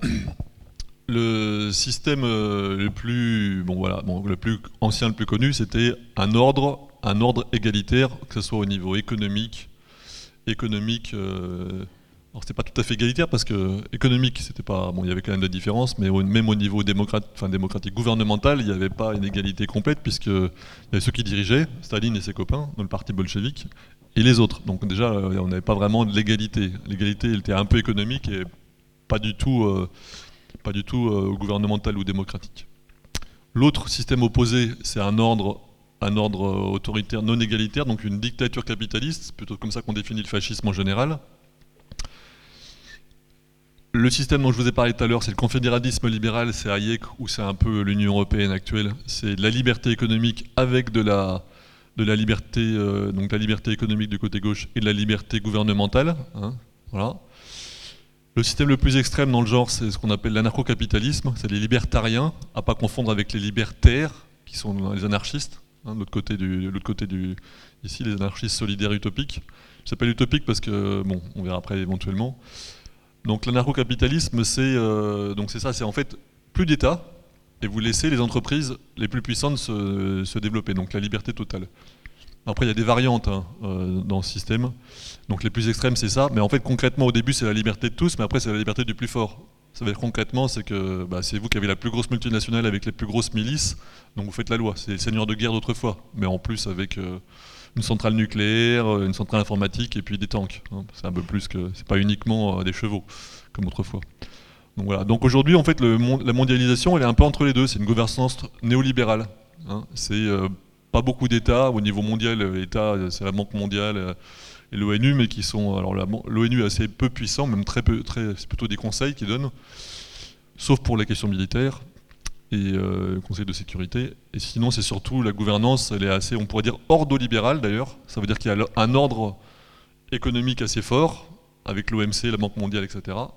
le système le plus ancien, le plus connu, c'était un ordre égalitaire, que ce soit au niveau économique. Alors c'était pas tout à fait égalitaire parce que économique, c'était pas, bon, il y avait quand même de différences, mais même au niveau démocratique gouvernemental, il n'y avait pas une égalité complète puisque il y avait ceux qui dirigeaient, Staline et ses copains, dans le parti bolchevique, et les autres. Donc déjà, on n'avait pas vraiment de l'égalité. L'égalité, elle était un peu économique et pas du tout, gouvernemental ou démocratique. L'autre système opposé, c'est un ordre autoritaire non égalitaire, donc une dictature capitaliste, c'est plutôt comme ça qu'on définit le fascisme en général. Le système dont je vous ai parlé tout à l'heure, c'est le confédéralisme libéral, c'est Hayek, ou c'est un peu l'Union européenne actuelle. C'est de la liberté économique avec de la liberté, donc la liberté économique du côté gauche et de la liberté gouvernementale. Hein, voilà. Le système le plus extrême dans le genre, c'est ce qu'on appelle l'anarcho-capitalisme, c'est les libertariens, à pas confondre avec les libertaires, qui sont les anarchistes, hein, de l'autre côté du, ici, les anarchistes solidaires utopiques. Je s'appelle utopique parce que, bon, on verra après éventuellement. Donc l'anarcho-capitalisme, c'est ça, c'est en fait plus d'État, et vous laissez les entreprises les plus puissantes se développer, donc la liberté totale. Après, il y a des variantes hein, dans ce système. Donc les plus extrêmes, c'est ça. Mais en fait, concrètement, au début, c'est la liberté de tous, mais après, c'est la liberté du plus fort. Ça veut dire concrètement, c'est que c'est vous qui avez la plus grosse multinationale avec les plus grosses milices, donc vous faites la loi. C'est les seigneurs de guerre d'autrefois, mais en plus avec une centrale nucléaire, une centrale informatique et puis des tanks. Hein. C'est un peu plus que, c'est pas uniquement des chevaux comme autrefois. Donc voilà. Donc aujourd'hui, en fait, la mondialisation, elle est un peu entre les deux. C'est une gouvernance néolibérale. Hein. C'est pas beaucoup d'États au niveau mondial. L'État, c'est la Banque mondiale et l'ONU, mais qui sont, alors l'ONU est assez peu puissant, même c'est plutôt des conseils qui donnent, sauf pour les questions militaires et conseil de sécurité. Et sinon, c'est surtout la gouvernance, elle est assez, on pourrait dire, ordolibérale d'ailleurs. Ça veut dire qu'il y a un ordre économique assez fort, avec l'OMC, la Banque mondiale, etc.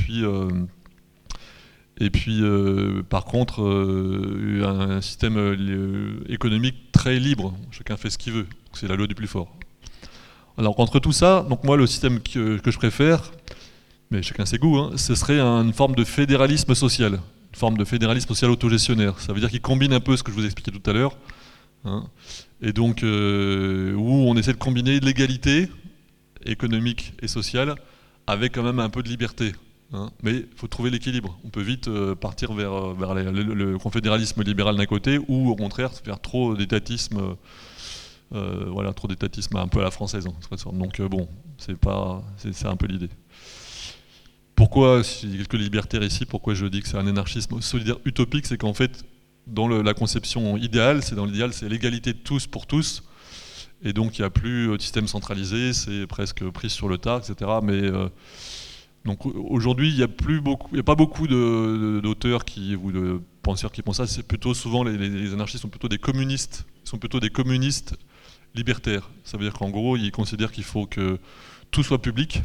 Par contre, un système économique très libre. Chacun fait ce qu'il veut. C'est la loi du plus fort. Alors, entre tout ça, donc moi, le système que je préfère, mais chacun ses goûts, hein, ce serait une forme de fédéralisme social. Une forme de fédéralisme social autogestionnaire. Ça veut dire qu'il combine un peu ce que je vous expliquais tout à l'heure. Hein, et donc, où on essaie de combiner l'égalité économique et sociale avec quand même un peu de liberté. Hein. Mais il faut trouver l'équilibre. On peut vite partir vers le confédéralisme libéral d'un côté ou au contraire vers trop d'étatisme, trop d'étatisme un peu à la française. Hein, donc bon, c'est un peu l'idée. Pourquoi, s'il y a quelques libertaires ici, pourquoi je dis que c'est un anarchisme solidaire utopique, c'est qu'en fait, dans la conception idéale, c'est l'égalité de tous pour tous. Et donc il n'y a plus de système centralisé, c'est presque prise sur le tard, etc. Mais donc aujourd'hui, il n'y a pas beaucoup d'auteurs ou de penseurs qui pensent ça. C'est plutôt souvent les anarchistes sont plutôt des communistes, libertaires. Ça veut dire qu'en gros, ils considèrent qu'il faut que tout soit public,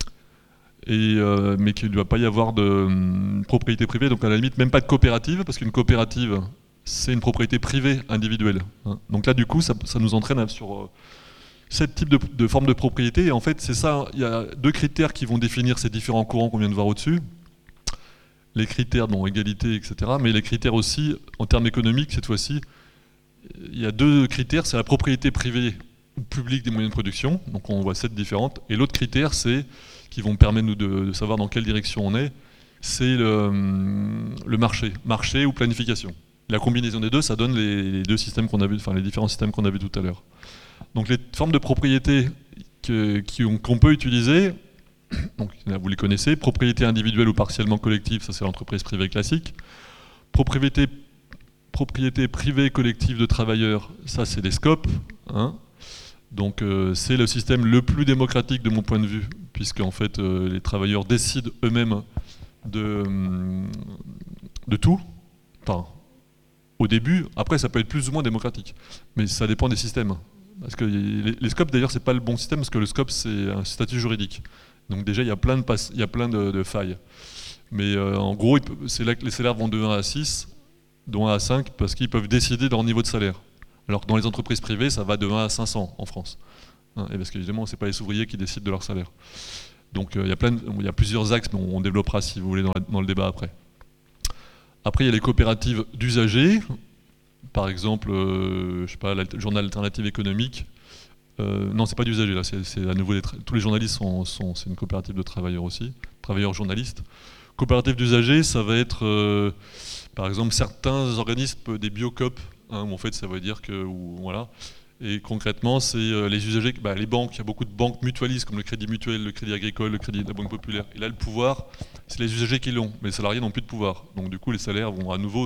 mais qu'il ne doit pas y avoir de propriété privée. Donc à la limite, même pas de coopérative, parce qu'une coopérative, c'est une propriété privée individuelle. Hein. Donc là, du coup, ça nous entraîne sur 7 types de formes de propriété. Et en fait, c'est ça, il y a 2 critères qui vont définir ces différents courants qu'on vient de voir au-dessus. Les critères, égalité, etc. Mais les critères aussi, en termes économiques, cette fois-ci, il y a 2 critères, c'est la propriété privée ou publique des moyens de production. Donc on voit 7 différentes. Et l'autre critère, c'est, qui vont permettre nous de savoir dans quelle direction on est, c'est le marché ou planification. La combinaison des deux, ça donne les deux systèmes qu'on a vus, enfin les différents systèmes qu'on a vus tout à l'heure. Donc les formes de propriété qu'on peut utiliser, donc vous les connaissez, propriété individuelle ou partiellement collective, ça c'est l'entreprise privée classique. Propriété privée collective de travailleurs, ça c'est les SCOP. Hein. Donc c'est le système le plus démocratique de mon point de vue, puisque en fait les travailleurs décident eux-mêmes de tout. Enfin, au début, après ça peut être plus ou moins démocratique, mais ça dépend des systèmes. Parce que les scopes d'ailleurs c'est pas le bon système, parce que le scope c'est un statut juridique. Donc déjà il y a plein de failles. Mais en gros, c'est là que les salaires vont de 1 à 6, de 1 à 5, parce qu'ils peuvent décider de leur niveau de salaire. Alors que dans les entreprises privées, ça va de 1 à 500 en France. Hein, et parce qu'évidemment, c'est pas les ouvriers qui décident de leur salaire. Donc il y a plusieurs axes, mais on développera si vous voulez dans le débat après. Après, il y a les coopératives d'usagers, par exemple, je sais pas, le journal Alternative économique. Non, c'est pas d'usagers là, c'est à nouveau tous les journalistes c'est une coopérative de travailleurs aussi, travailleurs journalistes. Coopérative d'usagers, ça va être par exemple certains organismes des biocoop, hein, où en fait ça veut dire que voilà. Et concrètement, c'est les usagers, les banques, il y a beaucoup de banques mutualistes comme le Crédit Mutuel, le Crédit Agricole, le Crédit de la Banque Populaire. Et là, le pouvoir, c'est les usagers qui l'ont, mais les salariés n'ont plus de pouvoir. Donc du coup, les salaires vont à nouveau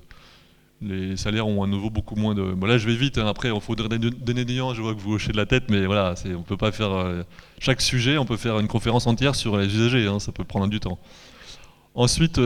les salaires ont à nouveau beaucoup moins de... Bon là je vais vite, hein, après il faut donner des néants, je vois que vous hochez de la tête, mais voilà, on peut pas faire... chaque sujet, on peut faire une conférence entière sur les usagers, hein, ça peut prendre du temps. Ensuite,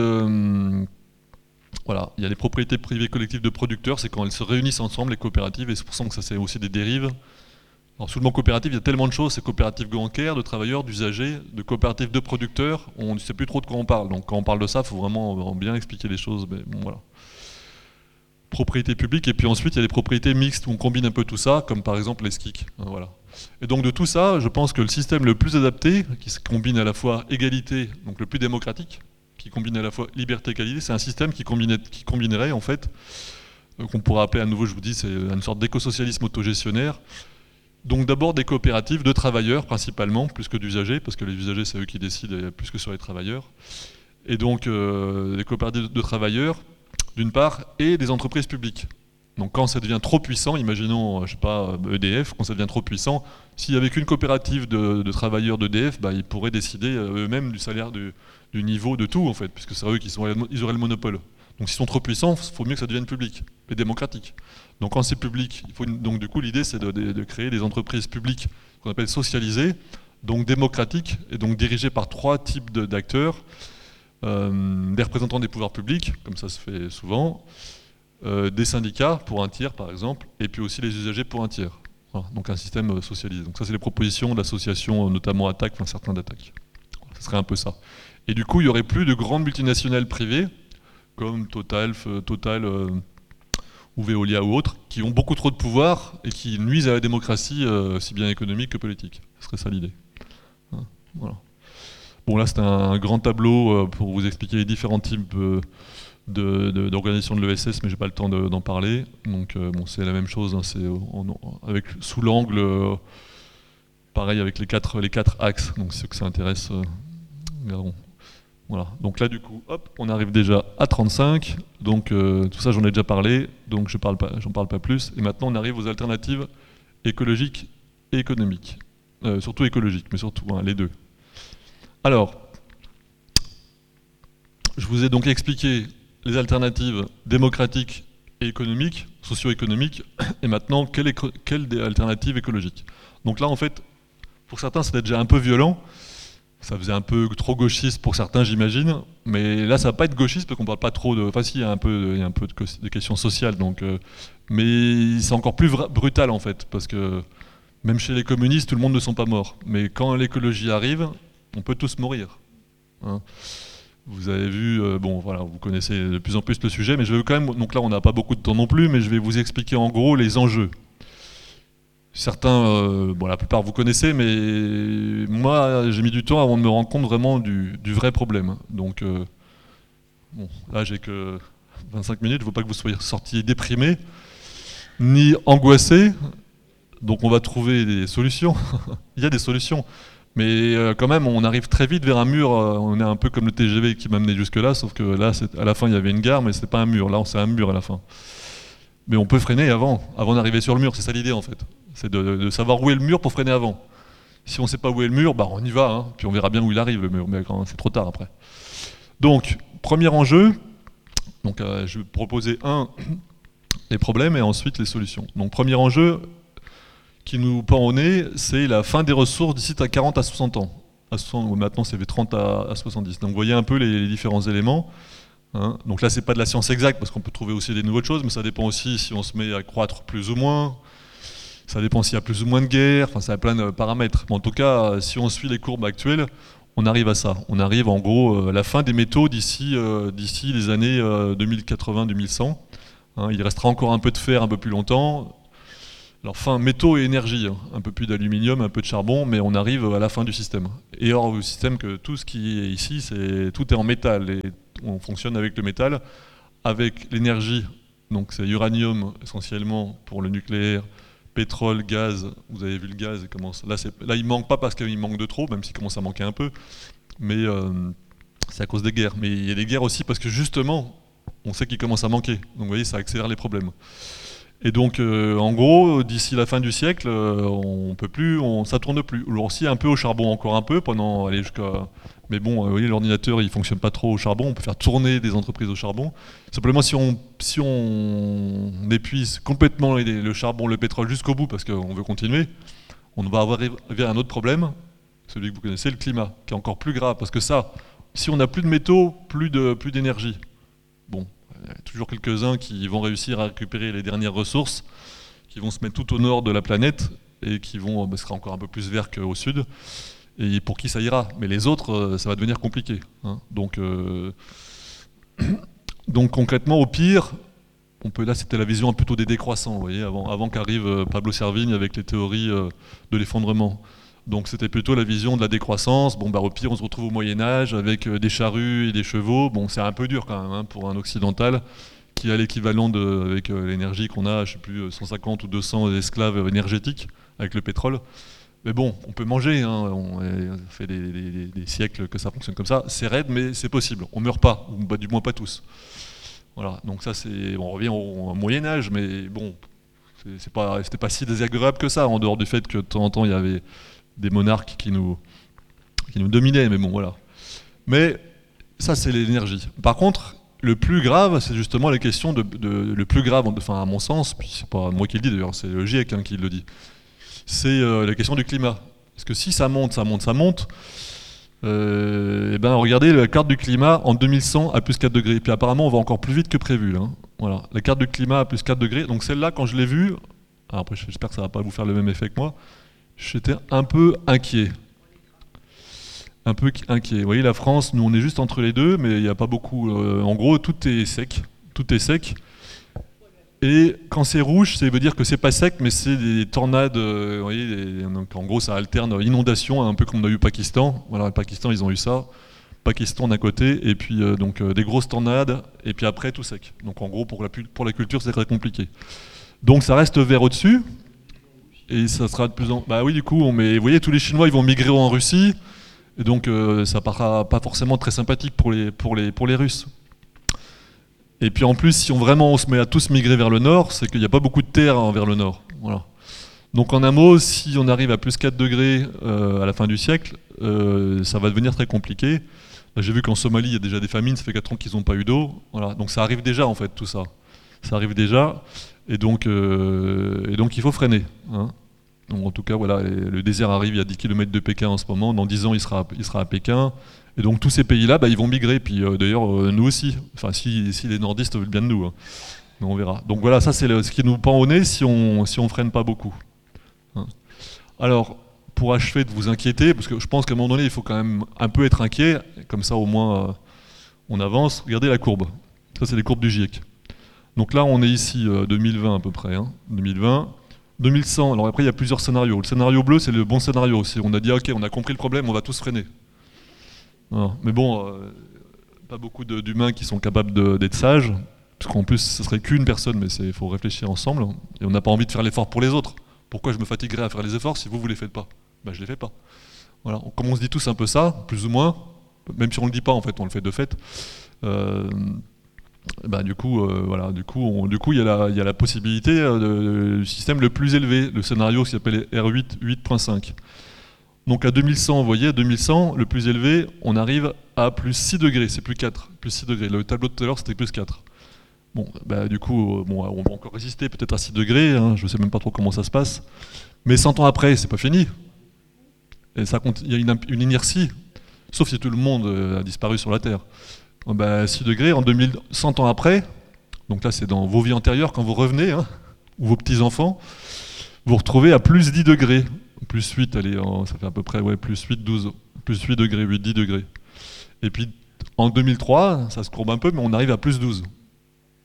voilà, il y a les propriétés privées collectives de producteurs, c'est quand elles se réunissent ensemble, les coopératives, et c'est pour ça que ça c'est aussi des dérives. Alors sous le mot coopérative, il y a tellement de choses, c'est coopératives bancaires, de travailleurs, d'usagers, de coopératives de producteurs, on ne sait plus trop de quoi on parle, donc quand on parle de ça, il faut vraiment bien expliquer les choses, mais bon voilà. Propriété publique, et puis ensuite il y a les propriétés mixtes où on combine un peu tout ça, comme par exemple les SKIC. Voilà. Et donc de tout ça, je pense que le système le plus adapté, qui combine à la fois égalité, donc le plus démocratique, qui combine à la fois liberté et égalité, c'est un système qui combinerait en fait, qu'on pourrait appeler à nouveau, je vous dis, c'est une sorte d'écosocialisme autogestionnaire. Donc d'abord des coopératives de travailleurs principalement, plus que d'usagers, parce que les usagers c'est eux qui décident plus que sur les travailleurs. Et donc des coopératives de travailleurs, d'une part, et des entreprises publiques. Donc quand ça devient trop puissant, imaginons, je sais pas, EDF, quand ça devient trop puissant, s'il n'y avait qu'une coopérative de travailleurs d'EDF, ils pourraient décider eux-mêmes du salaire, du niveau, de tout en fait, puisque c'est eux ils auraient le monopole. Donc s'ils sont trop puissants, il faut mieux que ça devienne public et démocratique. Donc quand c'est public, donc du coup l'idée c'est de créer des entreprises publiques qu'on appelle socialisées, donc démocratiques, et donc dirigées par trois types d'acteurs. Des représentants des pouvoirs publics, comme ça se fait souvent, des syndicats pour un tiers par exemple, et puis aussi les usagers pour un tiers. Voilà, donc un système socialisé. Donc ça c'est les propositions de l'association, notamment Attac, enfin certains d'Attac. Ce serait un peu ça. Et du coup il n'y aurait plus de grandes multinationales privées, comme Total ou Veolia ou autres, qui ont beaucoup trop de pouvoir et qui nuisent à la démocratie, aussi bien économique que politique. Ce serait ça l'idée. Voilà. Bon là c'est un grand tableau pour vous expliquer les différents types d'organisation de l'ESS, mais j'ai pas le temps d'en parler. Donc bon, c'est la même chose, hein, c'est sous l'angle pareil avec les quatre axes. Donc ceux que ça intéresse, regarderont. Voilà. Donc là du coup, hop, on arrive déjà à 35. Donc tout ça j'en ai déjà parlé, donc j'en parle pas plus. Et maintenant on arrive aux alternatives écologiques et économiques, surtout écologiques, mais surtout hein, les deux. Alors, je vous ai donc expliqué les alternatives démocratiques et économiques, socio-économiques, et maintenant, quelle alternative écologique? Donc là, en fait, pour certains, c'était déjà un peu violent, ça faisait un peu trop gauchiste pour certains, j'imagine, mais là, ça va pas être gauchiste parce qu'on parle pas trop de... Enfin, si, il y a un peu de questions sociales, donc, mais c'est encore plus brutal, en fait, parce que même chez les communistes, tout le monde ne sont pas morts. Mais quand l'écologie arrive, on peut tous mourir. Hein. Vous avez vu, bon voilà, vous connaissez de plus en plus le sujet, mais je vais quand même, donc là on n'a pas beaucoup de temps non plus, mais je vais vous expliquer en gros les enjeux. Certains, bon la plupart vous connaissez, mais moi j'ai mis du temps avant de me rendre compte vraiment du vrai problème. Donc bon, là j'ai que 25 minutes, il ne faut pas que vous soyez sortis déprimés, ni angoissés, donc on va trouver des solutions. Il y a des solutions. Mais quand même, on arrive très vite vers un mur, on est un peu comme le TGV qui m'a amené jusque-là, sauf que là, à la fin, il y avait une gare, mais c'est pas un mur, là, c'est un mur à la fin. Mais on peut freiner avant d'arriver sur le mur, c'est ça l'idée en fait. C'est de savoir où est le mur pour freiner avant. Si on ne sait pas où est le mur, on y va, hein, puis on verra bien où il arrive le mur, mais c'est trop tard après. Donc, premier enjeu, donc, je vais proposer les problèmes et ensuite les solutions. Donc, premier enjeu, qui nous pend au nez, c'est la fin des ressources d'ici à 40 à 60 ans. Maintenant, c'est 30 à 70. Donc, vous voyez un peu les différents éléments. Hein. Donc là, c'est pas de la science exacte, parce qu'on peut trouver aussi des nouvelles choses, mais ça dépend aussi si on se met à croître plus ou moins. Ça dépend s'il y a plus ou moins de guerres. Enfin, ça a plein de paramètres. Mais en tout cas, si on suit les courbes actuelles, on arrive à ça. On arrive en gros à la fin des métaux d'ici les années 2080-2100. Hein, il restera encore un peu de fer un peu plus longtemps. Alors fin métaux et énergie, hein. Un peu plus d'aluminium, un peu de charbon, mais on arrive à la fin du système. Et or au système que tout ce qui est ici, tout est en métal et on fonctionne avec le métal, avec l'énergie. Donc c'est uranium essentiellement pour le nucléaire, pétrole, gaz. Vous avez vu le gaz, là il manque pas parce qu'il manque de trop, même s'il commence à manquer un peu, mais c'est à cause des guerres. Mais il y a des guerres aussi parce que justement, on sait qu'il commence à manquer. Donc vous voyez, ça accélère les problèmes. Et donc, en gros, d'ici la fin du siècle, on peut plus, ça tourne plus. Alors aussi un peu au charbon, encore un peu, pendant aller jusqu'à. Mais bon, vous voyez, l'ordinateur, il fonctionne pas trop au charbon. On peut faire tourner des entreprises au charbon. Simplement, si on épuise complètement le charbon, le pétrole jusqu'au bout, parce qu'on veut continuer, on va avoir un autre problème, celui que vous connaissez, le climat, qui est encore plus grave, parce que ça, si on n'a plus de métaux, plus d'énergie. Bon, il y a toujours quelques-uns qui vont réussir à récupérer les dernières ressources, qui vont se mettre tout au nord de la planète et qui ce sera encore un peu plus vert qu'au sud, et pour qui ça ira. Mais les autres, ça va devenir compliqué, hein. Donc concrètement, au pire, là c'était la vision plutôt des décroissants, vous voyez, avant qu'arrive Pablo Servigne avec les théories de l'effondrement. Donc c'était plutôt la vision de la décroissance. Bon, au pire, on se retrouve au Moyen-Âge avec des charrues et des chevaux. Bon, c'est un peu dur quand même, hein, pour un occidental qui a l'équivalent avec l'énergie qu'on a, je sais plus, 150 ou 200 esclaves énergétiques avec le pétrole. Mais bon, on peut manger, hein, ça fait des siècles que ça fonctionne comme ça. C'est raide, mais c'est possible. On meurt pas, ou du moins pas tous. Voilà, donc ça on revient au Moyen-Âge, mais bon, c'était pas si désagréable que ça, en dehors du fait que de temps en temps il y avait des monarques qui nous dominaient, mais bon, voilà. Mais ça, c'est l'énergie. Par contre, le plus grave, c'est justement la question le plus grave, enfin à mon sens, puis c'est pas moi qui le dis d'ailleurs, c'est le GIEC, hein, qui le dit, c'est la question du climat. Parce que si ça monte, et ben regardez la carte du climat en 2100 à plus 4 degrés. Et puis apparemment, on va encore plus vite que prévu, là, hein. Voilà, la carte du climat à plus 4 degrés. Donc celle-là, quand je l'ai vue, alors après j'espère que ça va pas vous faire le même effet que moi, j'étais un peu inquiet. Un peu inquiet. Vous voyez, la France, nous on est juste entre les deux, mais il n'y a pas beaucoup. En gros, tout est sec. Tout est sec. Et quand c'est rouge, ça veut dire que c'est pas sec, mais c'est des tornades. Vous voyez, donc, en gros, ça alterne inondation, un peu comme on a eu au Pakistan. Voilà, le Pakistan, ils ont eu ça. Pakistan d'un côté, et puis des grosses tornades, et puis après tout sec. Donc en gros, pour la culture, c'est très compliqué. Donc ça reste vert au-dessus. Et ça sera de plus en... Bah oui, du coup, vous voyez, tous les Chinois, ils vont migrer en Russie, et donc ça paraîtra pas forcément très sympathique pour les Russes. Et puis en plus, si on se met à tous migrer vers le nord, c'est qu'il n'y a pas beaucoup de terre, hein, vers le nord. Voilà. Donc en un mot, si on arrive à plus 4 degrés à la fin du siècle, ça va devenir très compliqué. Là, j'ai vu qu'en Somalie, il y a déjà des famines, ça fait 4 ans qu'ils n'ont pas eu d'eau. Voilà. Donc ça arrive déjà, en fait, tout ça. Ça arrive déjà. Et donc il faut freiner, hein. Donc, en tout cas, voilà, le désert arrive, il y a 10 km de Pékin en ce moment. Dans 10 ans, il sera à Pékin. Et donc tous ces pays-là, ils vont migrer. Puis d'ailleurs, nous aussi. Enfin, si les nordistes veulent bien de nous, hein. Mais on verra. Donc voilà, ça c'est ce qui nous pend au nez si on freine pas beaucoup, hein. Alors, pour achever de vous inquiéter, parce que je pense qu'à un moment donné, il faut quand même un peu être inquiet. Comme ça, au moins, on avance. Regardez la courbe. Ça, c'est les courbes du GIEC. Donc là, on est ici, 2020 à peu près, hein, 2020. 2100, alors après il y a plusieurs scénarios. Le scénario bleu, c'est le bon scénario. On a dit, ok, on a compris le problème, on va tous freiner. Voilà. Mais bon, pas beaucoup d'humains qui sont capables d'être sages, parce qu'en plus, ce serait qu'une personne, mais il faut réfléchir ensemble. Et on n'a pas envie de faire l'effort pour les autres. Pourquoi je me fatiguerais à faire les efforts si vous les faites pas? Je les fais pas. Voilà. Comme on se dit tous un peu ça, plus ou moins, même si on le dit pas, en fait, on le fait de fait. Du coup, il y a la possibilité du système le plus élevé, le scénario qui s'appelle R8 8.5. Donc à 2100, vous voyez, à 2100, le plus élevé, on arrive à plus 6 degrés, c'est plus 4, plus 6 degrés. Le tableau de tout à l'heure, c'était plus 4. Bon, du coup, on va encore résister peut-être à 6 degrés, hein, je ne sais même pas trop comment ça se passe. Mais 100 ans après, c'est pas fini. Et il y a une inertie, sauf si tout le monde a disparu sur la Terre. 6 degrés, 100 ans après, donc là c'est dans vos vies antérieures, quand vous revenez, hein, ou vos petits-enfants, vous retrouvez à plus 10 degrés. Plus 8, ça fait à peu près plus 8, 12, plus 8 degrés, 8, 10 degrés. Et puis en 2003, ça se courbe un peu, mais on arrive à plus 12.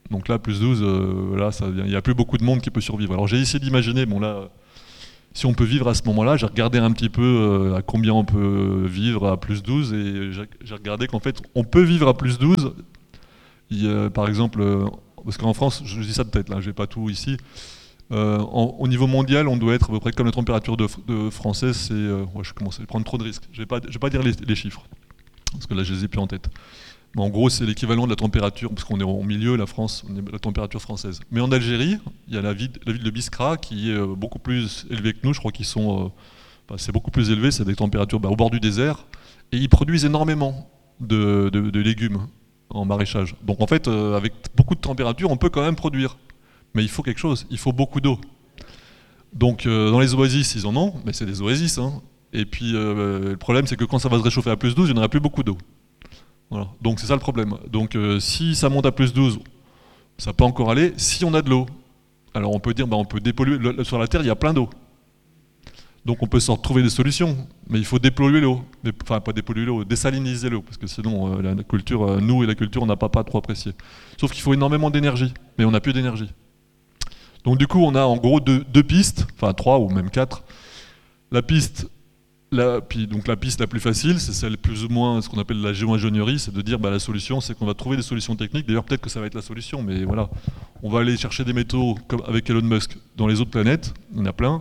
Donc là, plus 12, là, il n'y a plus beaucoup de monde qui peut survivre. Alors j'ai essayé d'imaginer, bon là, si on peut vivre à ce moment-là, j'ai regardé un petit peu à combien on peut vivre à plus 12, et j'ai regardé qu'en fait, on peut vivre à plus 12. Par exemple, parce qu'en France, je dis ça de tête, là, j'ai pas tout ici, au niveau mondial, on doit être à peu près comme la température de française, c'est... ouais, je commence à prendre trop de risques. Je vais pas dire les chiffres, parce que là, je les ai plus en tête. Mais en gros, c'est l'équivalent de la température, parce qu'on est au milieu, la France, on est la température française. Mais en Algérie, il y a la ville de Biskra qui est beaucoup plus élevée que nous. Je crois qu'ils sont... c'est beaucoup plus élevé, c'est des températures au bord du désert. Et ils produisent énormément de légumes en maraîchage. Donc en fait, avec beaucoup de température, on peut quand même produire. Mais il faut quelque chose, il faut beaucoup d'eau. Donc dans les oasis, ils en ont, mais c'est des oasis. Hein. Et puis le problème, c'est que quand ça va se réchauffer à plus 12, il n'y en aura plus beaucoup d'eau. Voilà. Donc c'est ça le problème. Donc si ça monte à plus 12, ça peut encore aller, si on a de l'eau. Alors on peut dire, on peut dépolluer, sur la Terre il y a plein d'eau. Donc on peut s'en trouver des solutions, mais il faut dépolluer l'eau. Enfin pas dépolluer l'eau, désaliniser l'eau, parce que sinon la culture, nous et la culture, on n'a pas trop apprécié. Sauf qu'il faut énormément d'énergie, mais on n'a plus d'énergie. Donc du coup on a en gros deux pistes, enfin 3 ou même 4. La piste la piste la plus facile, c'est celle plus ou moins ce qu'on appelle la géo-ingénierie, c'est de dire la solution, c'est qu'on va trouver des solutions techniques. D'ailleurs, peut-être que ça va être la solution, mais voilà. On va aller chercher des métaux, comme avec Elon Musk, dans les autres planètes, il y en a plein.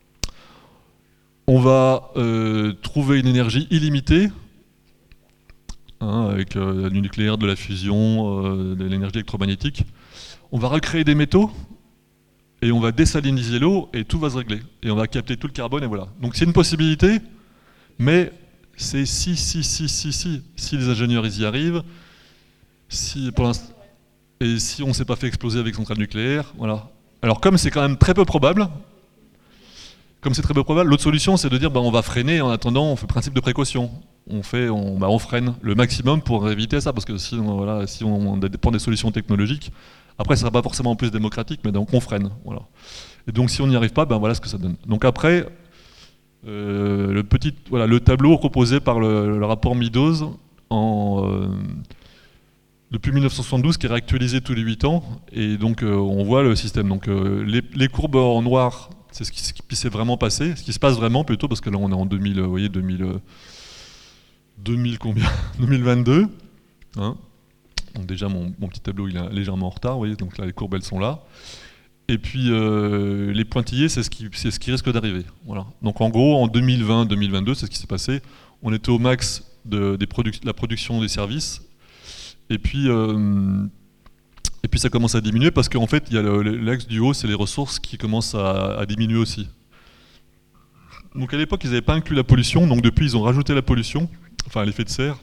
On va trouver une énergie illimitée, hein, avec du nucléaire, de la fusion, de l'énergie électromagnétique. On va recréer des métaux, et on va désaliniser l'eau, et tout va se régler. Et on va capter tout le carbone, et voilà. Donc c'est une possibilité, mais c'est si les ingénieurs ils y arrivent, et si on ne s'est pas fait exploser avec centrale nucléaire, voilà. Alors comme c'est quand même très peu probable, l'autre solution c'est de dire on va freiner en attendant, on fait principe de précaution. On freine le maximum pour éviter ça, parce que si on dépend des solutions technologiques, après ça ne sera pas forcément plus démocratique, mais donc on freine. Voilà. Et donc si on n'y arrive pas, voilà ce que ça donne. Donc après, le tableau proposé par le rapport Meadows depuis 1972, qui est réactualisé tous les 8 ans, et donc on voit le système. Donc les courbes en noir, c'est ce qui s'est vraiment passé, ce qui se passe vraiment plutôt, parce que là on est en 2000, vous voyez, 2000 combien 2022. Hein, donc déjà mon petit tableau il est légèrement en retard, vous voyez, donc là les courbes elles sont là. Et puis les pointillés, c'est ce qui risque d'arriver. Voilà. Donc en gros, en 2020-2022, c'est ce qui s'est passé. On était au max de la production des services. Et puis ça commence à diminuer, parce qu'en fait, il y a l'axe du haut, c'est les ressources qui commencent à diminuer aussi. Donc à l'époque, ils n'avaient pas inclus la pollution, donc depuis, ils ont rajouté la pollution, enfin l'effet de serre.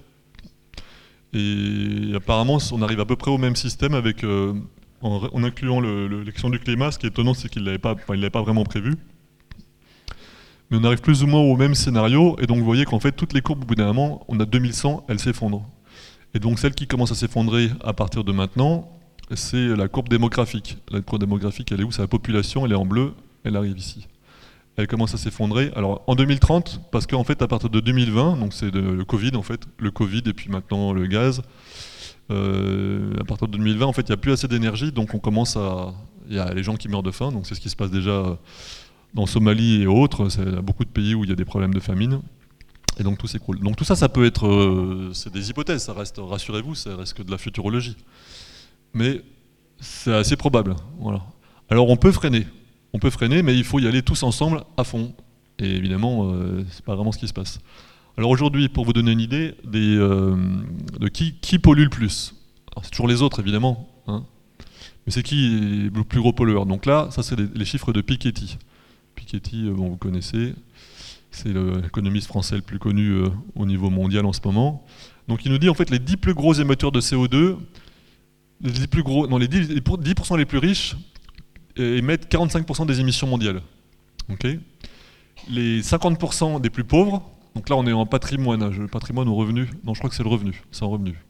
Et apparemment, on arrive à peu près au même système avec... en incluant l'action du climat. Ce qui est étonnant, c'est qu'il ne l'avait pas vraiment prévu. Mais on arrive plus ou moins au même scénario, et donc vous voyez qu'en fait, toutes les courbes, au bout d'un moment, on a 2100, elles s'effondrent. Et donc celle qui commence à s'effondrer à partir de maintenant, c'est la courbe démographique. La courbe démographique, elle est où? C'est la population, elle est en bleu, elle arrive ici. Elle commence à s'effondrer. Alors en 2030, parce qu'en fait, à partir de 2020, donc c'est le Covid en fait, le Covid et puis maintenant le gaz, à partir de 2020, en fait, il n'y a plus assez d'énergie, donc il y a les gens qui meurent de faim, donc c'est ce qui se passe déjà dans Somalie et autres. Il y a beaucoup de pays où il y a des problèmes de famine, et donc tout s'écroule. Donc tout ça, ça peut être, c'est des hypothèses, ça reste, rassurez-vous, ça reste que de la futurologie. Mais c'est assez probable, voilà. Alors on peut freiner, mais il faut y aller tous ensemble à fond. Et évidemment, c'est pas vraiment ce qui se passe. Alors aujourd'hui, pour vous donner une idée de qui pollue le plus, c'est toujours les autres évidemment, hein, mais c'est qui est le plus gros pollueur? Donc là, ça c'est les chiffres de Piketty. Piketty, vous connaissez, c'est l'économiste français le plus connu au niveau mondial en ce moment. Donc il nous dit en fait les 10 plus gros émetteurs de CO2, les 10% les plus riches émettent 45% des émissions mondiales. Okay, les 50% des plus pauvres, donc là on est en patrimoine, le patrimoine ou revenu, non je crois que c'est le revenu, c'est en revenu.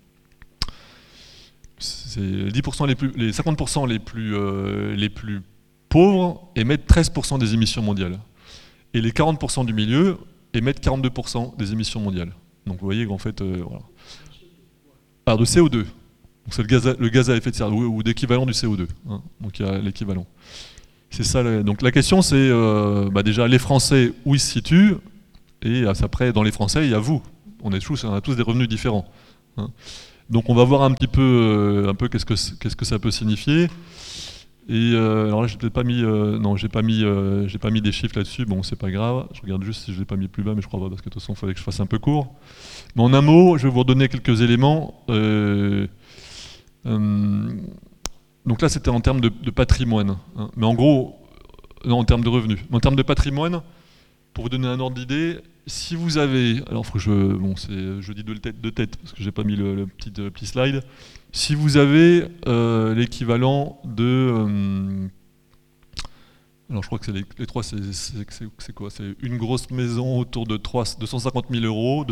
C'est les 50% les plus pauvres émettent 13% des émissions mondiales. Et les 40% du milieu émettent 42% des émissions mondiales. Donc vous voyez qu'en fait, voilà. Alors de CO2. c'est le gaz à effet de serre, ou d'équivalent du CO2. Hein. Donc il y a l'équivalent. C'est ça. Donc la question c'est déjà les Français où ils se situent, et après dans les Français il y a vous. On a tous des revenus différents. Hein. Donc on va voir un petit peu, qu'est-ce que ça peut signifier. Et alors là j'ai peut-être pas mis, non j'ai pas mis des chiffres là-dessus. Bon c'est pas grave. Je regarde juste si je l'ai pas mis plus bas, mais je crois pas parce que de toute façon il fallait que je fasse un peu court. Mais en un mot, je vais vous redonner quelques éléments. Donc là c'était en termes de patrimoine. Hein. Mais en gros, non en termes de revenus. Mais en termes de patrimoine, pour vous donner un ordre d'idée, si vous avez, alors faut que je dis de tête parce que j'ai pas mis le petit slide. Si vous avez l'équivalent de, alors je crois que c'est les trois, c'est quoi? C'est une grosse maison autour de 250 000 euros,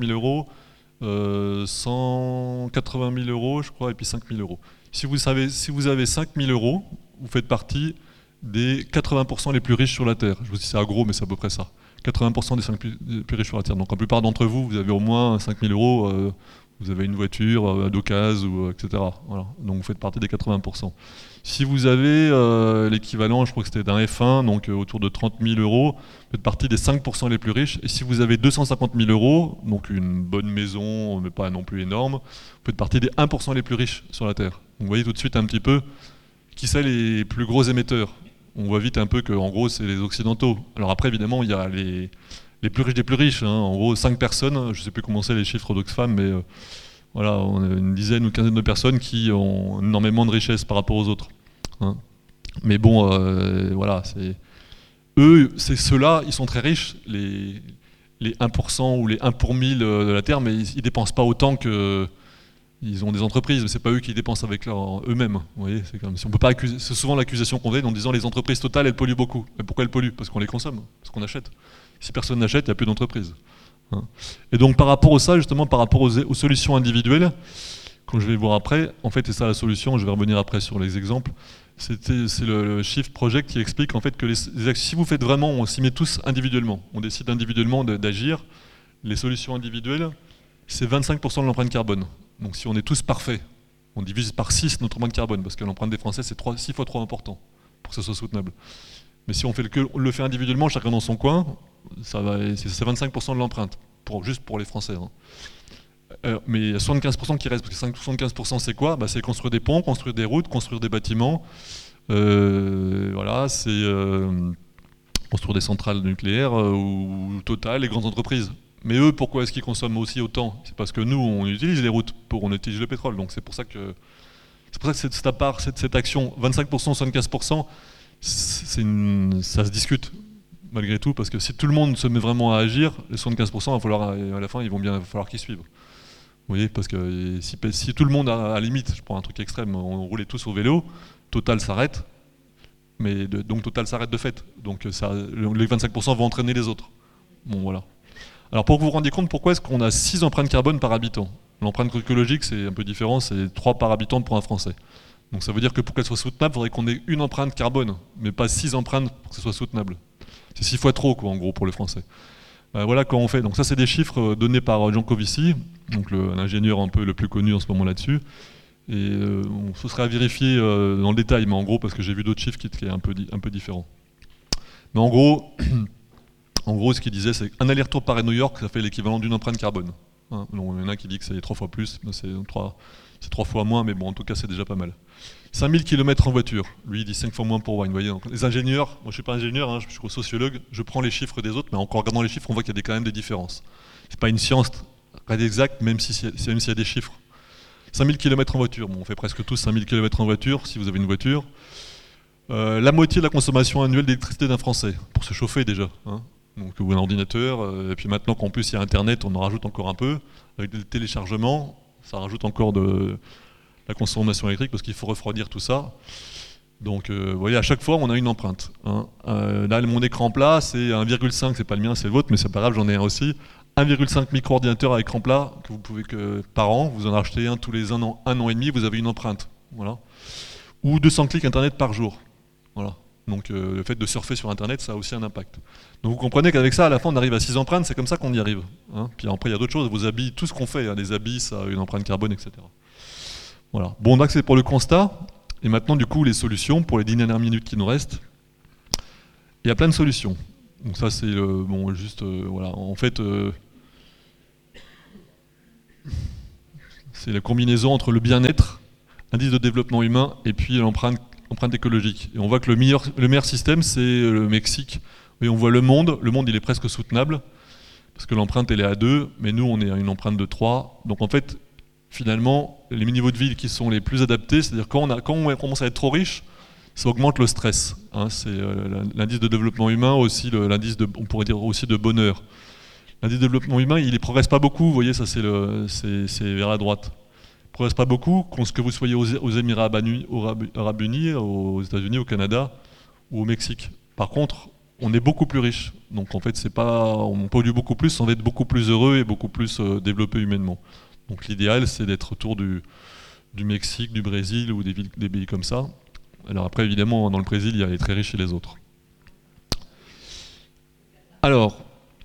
180 000 euros, je crois, et puis 5 000 euros. Si vous avez 5 000 euros, vous faites partie des 80% les plus riches sur la Terre. Je vous dis c'est à gros, mais c'est à peu près ça. 80% des 5 plus riches sur la Terre. Donc la plupart d'entre vous, vous avez au moins 5 000 euros, vous avez une voiture à d'occasion, etc. Voilà. Donc vous faites partie des 80%. Si vous avez l'équivalent, je crois que c'était d'un F1, donc autour de 30 000 euros, vous faites partie des 5% les plus riches. Et si vous avez 250 000 euros, donc une bonne maison, mais pas non plus énorme, vous faites partie des 1% les plus riches sur la Terre. Donc vous voyez tout de suite un petit peu qui sont les plus gros émetteurs. On voit vite un peu qu'en gros c'est les Occidentaux. Alors après évidemment il y a les plus riches des plus riches. Hein. En gros 5 personnes, je ne sais plus comment c'est les chiffres d'Oxfam, mais voilà, on a une dizaine ou quinzaine de personnes qui ont énormément de richesse par rapport aux autres. Hein. Mais bon, voilà, c'est ceux-là, ils sont très riches, les 1% ou les 1 pour 1000 de la Terre, mais ils ne dépensent pas autant que... Ils ont des entreprises, mais c'est pas eux qui dépensent avec eux-mêmes. Vous voyez, c'est comme si on peut pas accuser. C'est souvent l'accusation qu'on donne en disant les entreprises totales elles polluent beaucoup. Mais pourquoi elles polluent? Parce qu'on les consomme, parce qu'on achète. Si personne n'achète, il n'y a plus d'entreprise. Hein. Et donc par rapport à ça, justement, par rapport aux solutions individuelles, comme je vais voir après, en fait, c'est ça la solution. Je vais revenir après sur les exemples. C'est le Shift Project qui explique en fait que si vous faites vraiment, on s'y met tous individuellement. On décide individuellement d'agir. Les solutions individuelles, c'est 25% de l'empreinte carbone. Donc si on est tous parfaits, on divise par 6 notre empreinte carbone, parce que l'empreinte des Français c'est 6 fois trop important pour que ce soit soutenable. Mais si on le fait individuellement, chacun dans son coin, c'est 25% de l'empreinte, juste pour les Français. Hein. Mais il y a 75% qui reste, parce que 75% c'est quoi? C'est construire des ponts, construire des routes, construire des bâtiments, voilà, c'est construire des centrales nucléaires ou Total, les grandes entreprises. Mais eux, pourquoi est-ce qu'ils consomment aussi autant? C'est parce que nous, on utilise les routes, on utilise le pétrole. Donc c'est pour ça que cette action, 25%, 75%, ça se discute malgré tout, parce que si tout le monde se met vraiment à agir, les 75%, à la fin, il va falloir qu'ils suivent. Vous voyez, parce que si tout le monde, à la limite, je prends un truc extrême, on roulait tous au vélo, Total s'arrête, donc Total s'arrête de fait. Donc les 25% vont entraîner les autres. Bon, voilà. Alors pour que vous vous rendiez compte, pourquoi est-ce qu'on a 6 empreintes carbone par habitant? L'empreinte écologique c'est un peu différent, c'est 3 par habitant pour un Français. Donc ça veut dire que pour qu'elle soit soutenable, il faudrait qu'on ait une empreinte carbone, mais pas 6 empreintes pour que ce soit soutenable. C'est 6 fois trop quoi en gros pour les Français. Voilà comment on fait. Donc ça c'est des chiffres donnés par Jean Covici, donc l'ingénieur un peu le plus connu en ce moment là-dessus. Et ce serait à vérifier dans le détail, mais en gros parce que j'ai vu d'autres chiffres qui étaient un peu différents. Mais en gros... En gros, ce qu'il disait, c'est qu'un aller-retour Paris-New York, ça fait l'équivalent d'une empreinte carbone. Hein, il y en a qui disent que c'est 3 fois plus, c'est 3 fois moins, mais bon, en tout cas, c'est déjà pas mal. 5000 km en voiture, lui, il dit 5 fois moins pour Wine. Vous voyez, donc, les ingénieurs, moi je ne suis pas ingénieur, hein, je suis sociologue, je prends les chiffres des autres, mais en regardant les chiffres, on voit qu'il y a quand même des différences. C'est pas une science très exacte, même s'il y a des chiffres. 5000 km en voiture, bon, on fait presque tous 5000 km en voiture, si vous avez une voiture. La moitié de la consommation annuelle d'électricité d'un Français, pour se chauffer déjà. Hein. Donc, ou un ordinateur, et puis maintenant qu'en plus il y a Internet, on en rajoute encore un peu. Avec des téléchargements, ça rajoute encore de la consommation électrique parce qu'il faut refroidir tout ça. Donc vous voyez, à chaque fois on a une empreinte. Hein. Là, mon écran plat, c'est 1,5, c'est pas le mien, c'est le vôtre, mais c'est pas grave, j'en ai un aussi. 1,5 micro-ordinateur à écran plat, que vous pouvez par an, vous en achetez un tous les un an et demi, vous avez une empreinte. Voilà. Ou 200 clics Internet par jour. Voilà. Donc le fait de surfer sur Internet, ça a aussi un impact. Donc vous comprenez qu'avec ça, à la fin, on arrive à 6 empreintes, c'est comme ça qu'on y arrive. Hein. Puis après, il y a d'autres choses, vos habits, tout ce qu'on fait, hein, les habits, ça a une empreinte carbone, etc. Voilà. Voilà. Bon, donc c'est pour le constat. Et maintenant, du coup, les solutions pour les 10 dernières minutes qui nous restent. Il y a plein de solutions. Donc ça, c'est bon, juste, voilà. En fait, c'est la combinaison entre le bien-être, l'indice de développement humain, et puis l'empreinte écologique. Et on voit que le meilleur système, c'est le Mexique. Et on voit le monde il est presque soutenable, parce que l'empreinte, elle est à 2, mais nous, on est à une empreinte de 3. Donc en fait, finalement, les niveaux de vie qui sont les plus adaptés, c'est-à-dire quand on commence à être trop riche, ça augmente le stress. Hein, c'est l'indice de développement humain, aussi l'indice on pourrait dire aussi de bonheur. L'indice de développement humain, il ne progresse pas beaucoup, vous voyez, ça c'est vers la droite. Il ne progresse pas beaucoup, que vous soyez aux Émirats Arabes Unis, aux États-Unis, au Canada ou au Mexique. Par contre, on est beaucoup plus riche. Donc en fait, on pollue beaucoup plus, on va être beaucoup plus heureux et beaucoup plus développé humainement. Donc l'idéal, c'est d'être autour du Mexique, du Brésil ou des pays comme ça. Alors après, évidemment, dans le Brésil, il y a les très riches et les autres. Alors,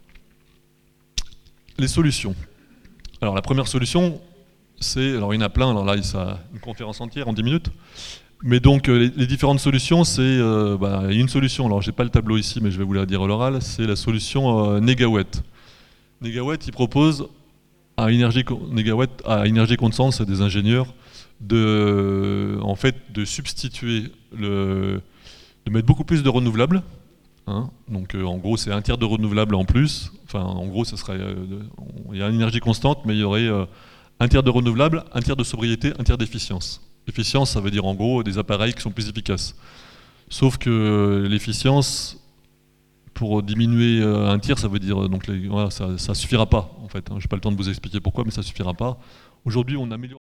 les solutions. Alors la première solution, alors il y en a plein, alors là, il y a une conférence entière en 10 minutes. Mais donc les différentes solutions, c'est il y a une solution, alors j'ai pas le tableau ici, mais je vais vous la dire à l'oral, c'est la solution Negawatt. Negawatt, il propose à énergie constante, c'est des ingénieurs, de substituer, de mettre beaucoup plus de renouvelables. Hein, donc en gros, c'est un tiers de renouvelables en plus. Enfin, en gros, ça serait, il y a une énergie constante, mais il y aurait un tiers de renouvelables, un tiers de sobriété, un tiers d'efficience. L'efficience, ça veut dire en gros des appareils qui sont plus efficaces. Sauf que l'efficience, pour diminuer un tiers, ça veut dire donc voilà, ça suffira pas en fait. Hein. J'ai pas le temps de vous expliquer pourquoi, mais ça suffira pas. Aujourd'hui, on améliore